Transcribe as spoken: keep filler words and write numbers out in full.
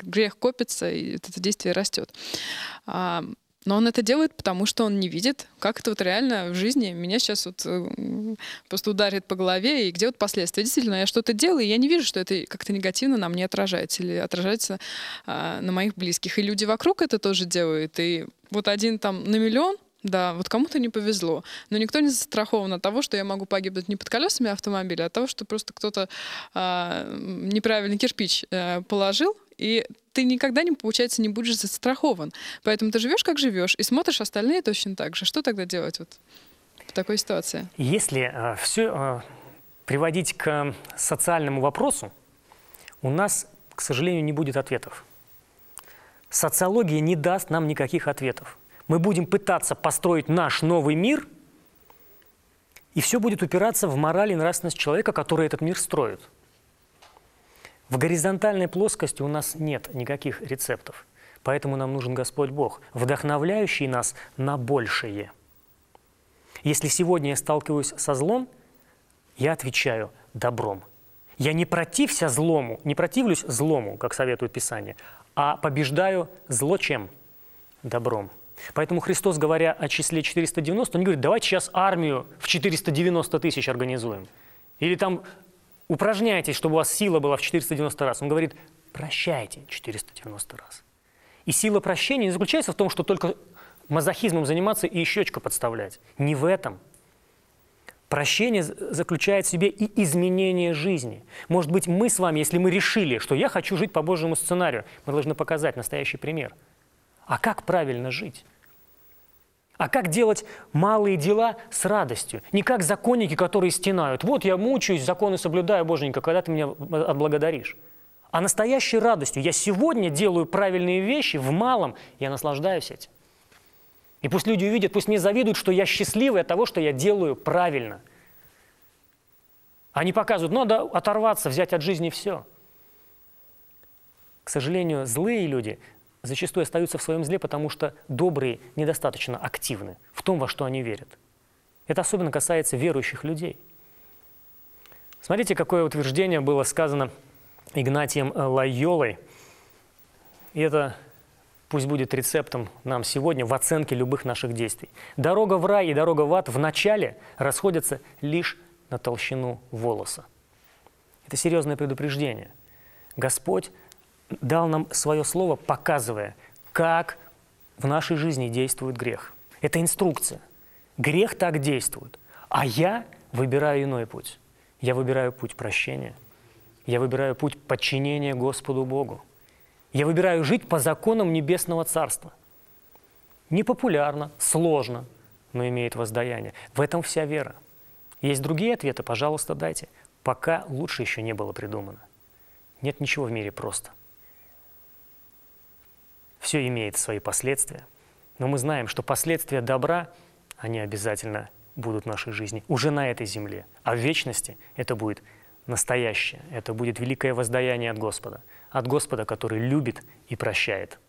грех копится, и это действие растет. А, но он это делает, потому что он не видит, как это вот реально в жизни. Меня сейчас вот э, просто ударит по голове, и где вот последствия. Действительно, я что-то делаю, и я не вижу, что это как-то негативно на мне отражается или отражается а, на моих близких. И люди вокруг это тоже делают. И вот один там на миллион, да, вот кому-то не повезло. Но никто не застрахован от того, что я могу погибнуть не под колесами автомобиля, а от того, что просто кто-то а, неправильный кирпич а, положил, и ты никогда, не, получается, не будешь застрахован. Поэтому ты живешь, как живешь, и смотришь остальные точно так же. Что тогда делать вот в такой ситуации? Если э, все э, приводить к социальному вопросу, у нас, к сожалению, не будет ответов. Социология не даст нам никаких ответов. Мы будем пытаться построить наш новый мир, и все будет упираться в мораль и нравственность человека, который этот мир строит. В горизонтальной плоскости у нас нет никаких рецептов, поэтому нам нужен Господь Бог, вдохновляющий нас на большее. Если сегодня я сталкиваюсь со злом, я отвечаю добром. Я не протився злому, не противлюсь злому, как советует Писание, а побеждаю зло чем? Добром. Поэтому Христос, говоря о числе четыреста девяносто, он не говорит, давайте сейчас армию в четыреста девяносто тысяч организуем. Или там упражняйтесь, чтобы у вас сила была в четыреста девяносто раз. Он говорит, прощайте четыреста девяносто раз. И сила прощения не заключается в том, что только мазохизмом заниматься и щечку подставлять. Не в этом. Прощение заключает в себе и изменение жизни. Может быть, мы с вами, если мы решили, что я хочу жить по Божьему сценарию, мы должны показать настоящий пример. А как правильно жить? А как делать малые дела с радостью? Не как законники, которые стенают. Вот я мучаюсь, законы соблюдаю, Боженька, когда ты меня отблагодаришь? А настоящей радостью. Я сегодня делаю правильные вещи в малом, я наслаждаюсь этим. И пусть люди увидят, пусть мне завидуют, что я счастливый от того, что я делаю правильно. Они показывают, надо оторваться, взять от жизни все. К сожалению, злые люди зачастую остаются в своем зле, потому что добрые недостаточно активны в том, во что они верят. Это особенно касается верующих людей. Смотрите, какое утверждение было сказано Игнатием Лойолой. И это пусть будет рецептом нам сегодня в оценке любых наших действий. Дорога в рай и дорога в ад в начале расходятся лишь на толщину волоса. Это серьезное предупреждение. Господь дал нам свое слово, показывая, как в нашей жизни действует грех. Это инструкция. Грех так действует, а я выбираю иной путь. Я выбираю путь прощения. Я выбираю путь подчинения Господу Богу. Я выбираю жить по законам Небесного Царства. Непопулярно, сложно, но имеет воздаяние. В этом вся вера. Есть другие ответы, пожалуйста, дайте. Пока лучше еще не было придумано. Нет ничего в мире просто. Все имеет свои последствия, но мы знаем, что последствия добра, они обязательно будут в нашей жизни, уже на этой земле. А в вечности это будет настоящее, это будет великое воздаяние от Господа, от Господа, который любит и прощает.